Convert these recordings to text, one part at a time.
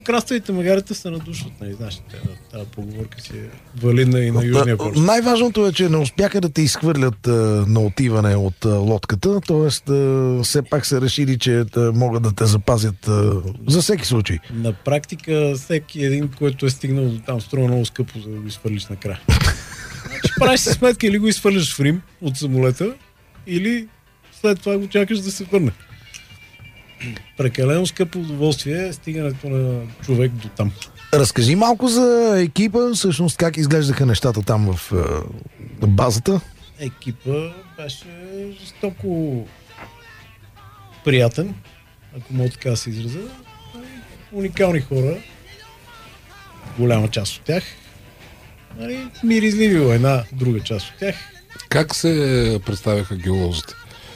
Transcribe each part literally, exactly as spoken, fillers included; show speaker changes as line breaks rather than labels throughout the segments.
Краставите магарите се надушват, нали, знаеш, тази поговорка си е валидна и на Южния полюс.
Най-важното е, че не успяха да те изхвърлят а, на отиване от а, лодката, т.е. все пак са решили, че а, могат да те запазят а, за всеки случай.
На практика всеки един, който е стигнал до там, струва много скъпо, за да го изхвърлиш накрая. Значи правиш си сметка или го изхвърляш в Рим от самолета, или след това го чакаш да се върне. Прекалено скъпо удоволствие е стигането на човек до там.
Разкажи малко за екипа, всъщност как изглеждаха нещата там в е, базата.
Екипа беше жестоко приятен, ако мога така да се изразя. Уникални хора, голяма част от тях. Миризливи една друга част от тях.
Как се представяха геолозите?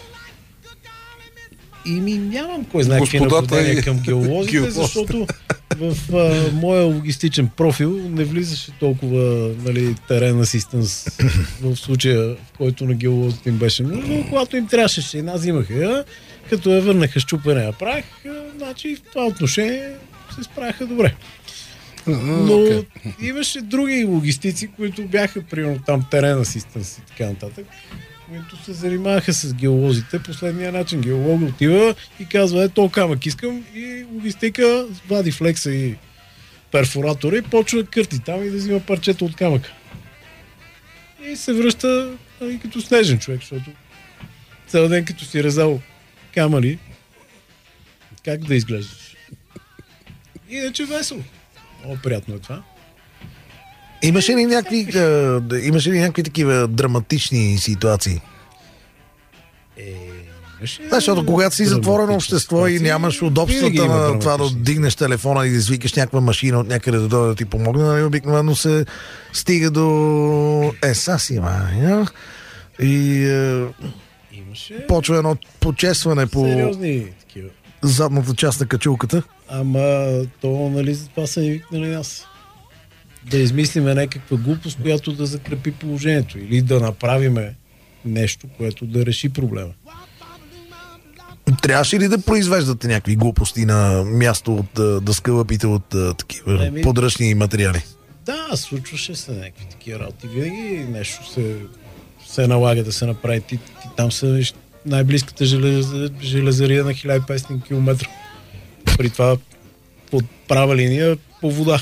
И ми нямам кой знае какви наблюдения към геолозите, геолозите, защото в а, моя логистичен профил не влизаше толкова, нали, терен асистенс в случая, в който на геолозите им беше нужно. Когато им трябваше, ще една взимаха, като я върнаха щупене я правих, значи в това отношение се справяха добре. Но okay. Имаше други логистици, които бяха примерно там терен асистенс и така нататък, които се занимаваха с геолозите последния начин. Геолог отива и казва, е, то камък искам, и логистика вади флекса и перфоратора и почва да кърти там и да взима парчета от камъка. И се връща, нали, като снежен човек, защото цял ден като си резал камъни, как да изглеждаш? Иначе весело. Много приятно е това.
Имаше ли някакви, а, имаше ли някакви такива драматични ситуации?
Е, имаше...
Да, защото когато си затворено общество и нямаш удобствата на това да дигнеш телефона и да извикаш някаква машина от някъде да дойде да ти помогне, нали, обикновено се стига до еса си, ма, и е, имаше... почва едно почесване по
сериозни такива.
Задната част на качулката.
Ама то, нали, за това са ни викнали нас. Да измислиме някаква глупост, която да закрепи положението, или да направиме нещо, което да реши проблема.
Трябваше ли да произвеждате някакви глупости на място от да скълъпите от такива Еми... подръчни материали?
Да, случваше се някакви такива работи. Винаги нещо се, се налага да се направи. Ти, ти там са най-близката желез, железария на хиляда и петстотин километра. При това под права линия по вода.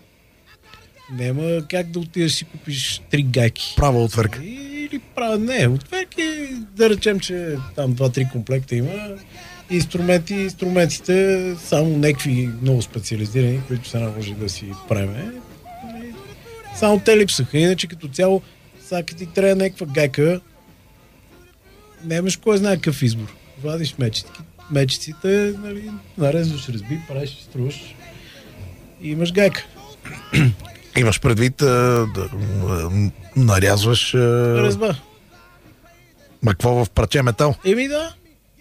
Няма как да отидеш си купиш три гайки.
Права отверка.
Или права, не, отверки, да речем, че там два-три комплекта има. Инструменти, инструментите, само някакви много специализирани, които се наложи да си правиме. Само те липсаха. Иначе като цяло, сега ти трябва някаква гайка, нямаш кой знае какъв избор. Вадиш мечиците, мечиците, нали, нарезваш, разби, правиш, струваш и имаш гайка.
Имаш предвид а, да, а, нарязваш а...
Резба.
Ма какво в парче метал?
Еми да.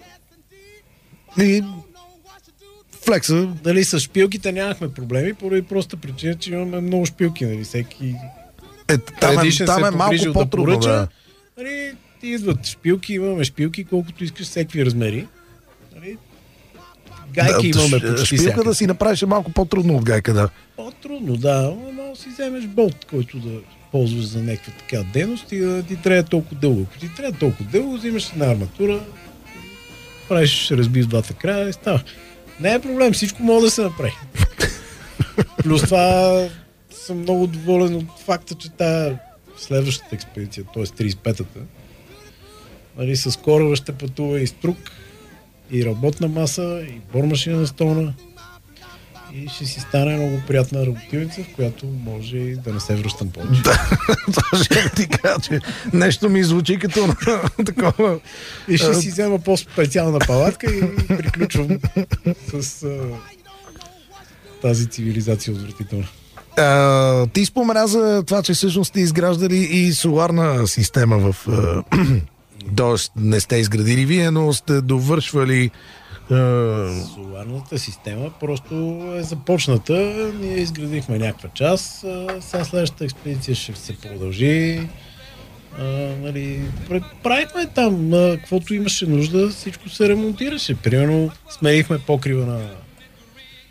И флекса.
Дали с шпилките нямахме проблеми, поради проста причина, че имаме много шпилки, нали, всеки
е, там е, там е малко по-трудно, да, да.
Нали, ти идват шпилки, имаме шпилки, колкото искаш, всеки размери. Нали, гайки да, имаме почти
шпилка всяка. Да си направиш малко по-трудно от гайка, да.
По-трудно, да, но си вземеш болт, който да ползваш за някаква така дейност и да ти трябва толкова дълго. Ако ти трябва толкова дълго, взимаш една арматура, правиш, разбив двата края и става. Не е проблем, всичко може да се направи. Плюс това съм много доволен от факта, че тая следващата експедиция, т.е. тридесет и петата, нали, с кораба ще пътува и струк, и работна маса, и бормашина на стона. И ще си стане много приятна работилница, в която може и да не се връщам повече.
Да, това ще ти кажа, че нещо ми звучи като такова.
И ще си взема по-специална палатка и приключвам с а, тази цивилизация отвратителна.
А, ти спомена за това, че всъщност сте изграждали и соларна система в... Тоест не сте изградили вие, но сте довършвали...
Соларната система просто е започната. Ние изградихме някаква част. Сега следващата експедиция ще се продължи. А, нали, правихме там, каквото имаше нужда, всичко се ремонтираше. Примерно сменихме покрива на